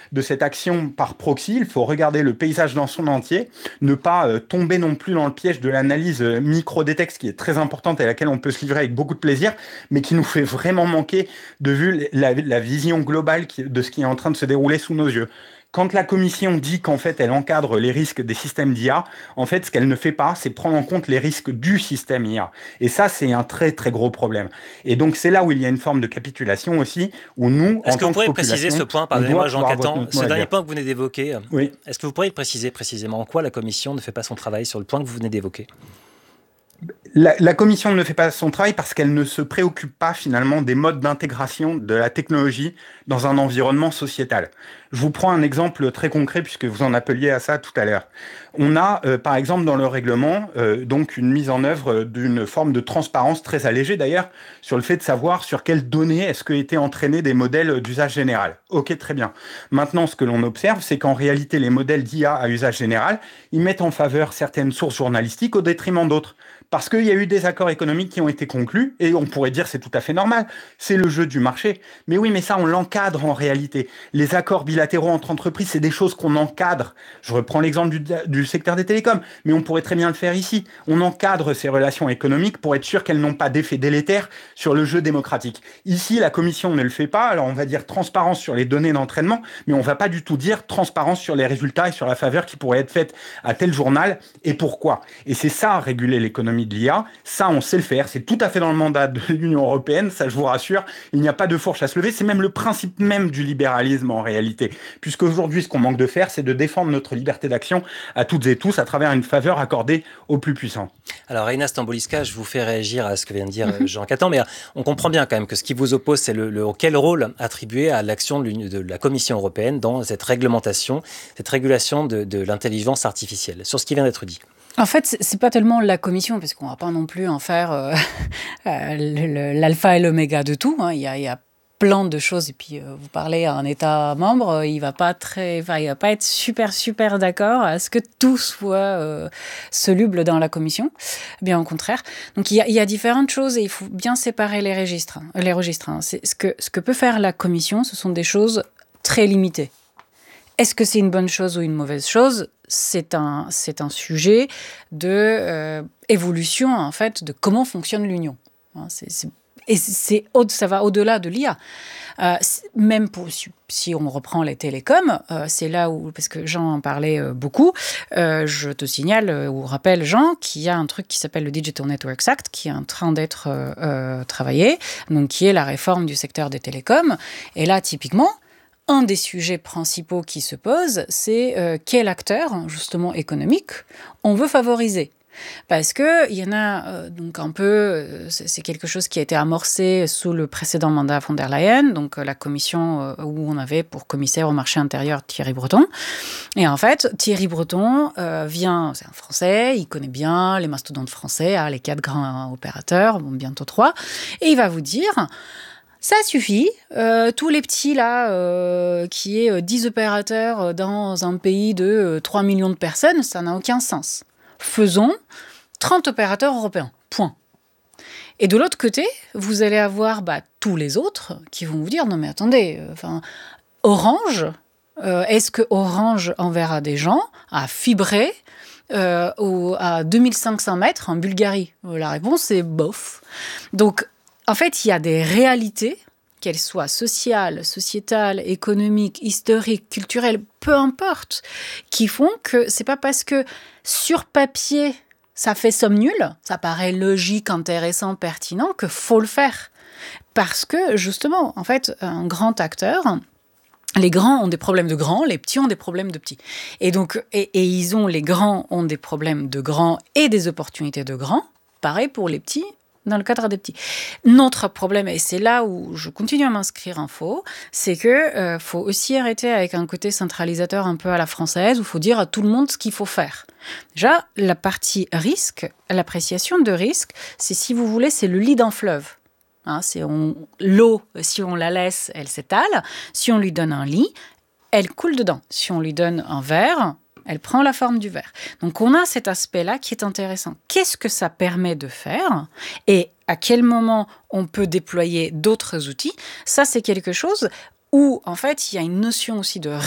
de cette action par proxy, il faut regarder le paysage dans son entier, ne pas tomber non plus dans le piège de l'analyse micro des textes, qui est très importante et à laquelle on peut se livrer avec beaucoup de plaisir, mais qui nous fait vraiment manquer de vue la vision globale de ce qui est en train de se dérouler sous nos yeux. Quand la commission dit qu'en fait elle encadre les risques des systèmes d'IA, en fait ce qu'elle ne fait pas, c'est prendre en compte les risques du système IA. Et ça, c'est un très très gros problème. Et donc c'est là où il y a une forme de capitulation aussi, où nous, Est-ce en que vous tant que pourriez préciser ce point, pardonnez-moi Jean Catan, ce dernier point que vous venez d'évoquer, oui. Est-ce que vous pourriez préciser précisément en quoi la commission ne fait pas son travail sur le point que vous venez d'évoquer ? La commission ne fait pas son travail parce qu'elle ne se préoccupe pas finalement des modes d'intégration de la technologie dans un environnement sociétal. Je vous prends un exemple très concret puisque vous en appeliez à ça tout à l'heure. On a par exemple dans le règlement donc une mise en œuvre d'une forme de transparence très allégée d'ailleurs sur le fait de savoir sur quelles données est-ce que étaient entraînés des modèles d'usage général. Ok, très bien. Maintenant, ce que l'on observe, c'est qu'en réalité, les modèles d'IA à usage général, ils mettent en faveur certaines sources journalistiques au détriment d'autres. Parce qu'il y a eu des accords économiques qui ont été conclus, et on pourrait dire c'est tout à fait normal, c'est le jeu du marché. Mais oui, mais ça, on l'encadre en réalité. Les accords bilatéraux entre entreprises, c'est des choses qu'on encadre. Je reprends l'exemple du secteur des télécoms, mais on pourrait très bien le faire ici. On encadre ces relations économiques pour être sûr qu'elles n'ont pas d'effet délétère sur le jeu démocratique. Ici, la Commission ne le fait pas, alors on va dire transparence sur les données d'entraînement, mais on va pas du tout dire transparence sur les résultats et sur la faveur qui pourrait être faite à tel journal et pourquoi. Et c'est ça, réguler l'économie de l'IA, ça on sait le faire, c'est tout à fait dans le mandat de l'Union européenne, ça je vous rassure, il n'y a pas de fourche à se lever, c'est même le principe même du libéralisme en réalité, puisque aujourd'hui ce qu'on manque de faire, c'est de défendre notre liberté d'action à toutes et tous à travers une faveur accordée aux plus puissants. Alors Reina Stamboliska, je vous fais réagir à ce que vient de dire Jean Catan, mais on comprend bien quand même que ce qui vous oppose, c'est quel rôle attribuer à l'action de la Commission européenne dans cette réglementation, cette régulation de l'intelligence artificielle, sur ce qui vient d'être dit. En fait, c'est pas tellement la commission, parce qu'on va pas non plus en faire l'alpha et l'oméga de tout. Hein. Il y a plein de choses. Et puis, vous parlez à un État membre, il va pas être super d'accord à ce que tout soit soluble dans la commission. Bien au contraire. Donc, il y a différentes choses et il faut bien séparer les registres. Hein. C'est ce que peut faire la commission, ce sont des choses très limitées. Est-ce que c'est une bonne chose ou une mauvaise chose ? C'est un sujet de évolution, en fait, de comment fonctionne l'Union. Ça va au-delà de l'IA. Même si on reprend les télécoms, c'est là où, parce que Jean en parlait beaucoup, je te signale ou rappelle, Jean, qu'il y a un truc qui s'appelle le Digital Networks Act, qui est en train d'être travaillé, donc qui est la réforme du secteur des télécoms. Et là, typiquement, un des sujets principaux qui se pose, c'est quel acteur, justement économique, on veut favoriser. Parce qu'il y en a donc un peu, c'est quelque chose qui a été amorcé sous le précédent mandat von der Leyen, donc la commission où on avait pour commissaire au marché intérieur Thierry Breton. Et en fait, Thierry Breton c'est un Français, il connaît bien les mastodontes français, les 4 grands opérateurs, bientôt 3, et il va vous dire... Ça suffit. Tous les petits, là, qui est 10 opérateurs dans un pays de 3 millions de personnes, ça n'a aucun sens. Faisons 30 opérateurs européens. Point. Et de l'autre côté, vous allez avoir tous les autres qui vont vous dire « Non mais attendez, Orange, est-ce que Orange enverra des gens à fibrer à 2500 mètres en Bulgarie ?» La réponse est « bof ». Donc, en fait, il y a des réalités, qu'elles soient sociales, sociétales, économiques, historiques, culturelles, peu importe, qui font que c'est pas parce que sur papier, ça fait somme nulle, ça paraît logique, intéressant, pertinent, que faut le faire. Parce que, justement, en fait, un grand acteur... Les grands ont des problèmes de grands, les petits ont des problèmes de petits. Et donc, les grands ont des problèmes de grands et des opportunités de grands. Pareil pour les petits, dans le cadre des petits. Notre problème, et c'est là où je continue à m'inscrire en faux, c'est que faut aussi arrêter avec un côté centralisateur un peu à la française, où il faut dire à tout le monde ce qu'il faut faire. Déjà, la partie risque, l'appréciation de risque, c'est, si vous voulez, c'est le lit d'un fleuve. L'eau, si on la laisse, elle s'étale. Si on lui donne un lit, elle coule dedans. Si on lui donne un verre, elle prend la forme du verre. Donc, on a cet aspect-là qui est intéressant. Qu'est-ce que ça permet de faire ? Et à quel moment on peut déployer d'autres outils ? Ça, c'est quelque chose où, en fait, il y a une notion aussi de